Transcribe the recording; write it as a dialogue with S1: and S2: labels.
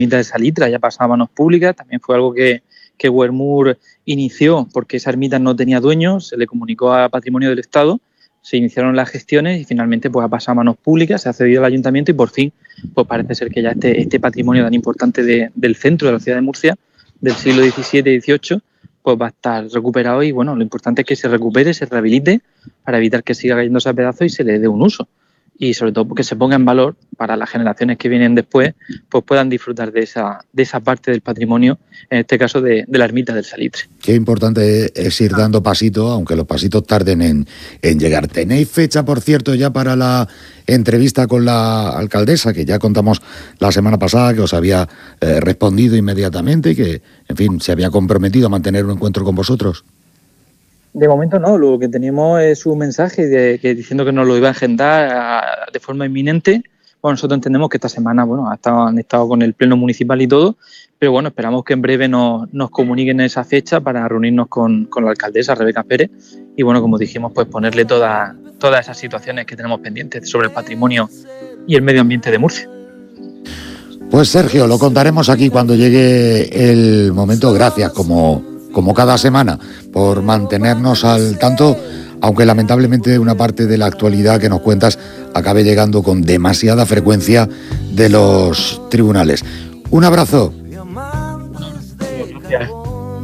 S1: ermita de Salitre haya pasado a manos públicas. También fue algo que Wermur inició porque esa ermita no tenía dueño, se le comunicó a Patrimonio del Estado, se iniciaron las gestiones y finalmente pues ha pasado a manos públicas, se ha cedido al ayuntamiento y por fin pues parece ser que ya este patrimonio tan importante del centro de la ciudad de Murcia del siglo XVII y XVIII pues va a estar recuperado y bueno, lo importante es que se recupere, se rehabilite para evitar que siga cayéndose a pedazos y se le dé un uso. Y sobre todo porque se ponga en valor para las generaciones que vienen después, pues puedan disfrutar de esa parte del patrimonio, en este caso de la ermita del Salitre.
S2: Qué importante es ir dando pasitos, aunque los pasitos tarden en llegar. ¿Tenéis fecha, por cierto, ya para la entrevista con la alcaldesa, que ya contamos la semana pasada, que os había respondido inmediatamente y que, en fin, se había comprometido a mantener un encuentro con vosotros?
S1: De momento no, lo que teníamos es un mensaje diciendo que nos lo iba a agendar de forma inminente. Bueno, nosotros entendemos que esta semana han estado con el pleno municipal y todo, pero bueno, esperamos que en breve nos comuniquen esa fecha para reunirnos con la alcaldesa Rebeca Pérez y bueno, como dijimos, pues ponerle todas esas situaciones que tenemos pendientes sobre el patrimonio y el medio ambiente de Murcia.
S2: Pues Sergio, lo contaremos aquí cuando llegue el momento. Gracias, como cada semana, por mantenernos al tanto, aunque lamentablemente una parte de la actualidad que nos cuentas acabe llegando con demasiada frecuencia de los tribunales. Un abrazo.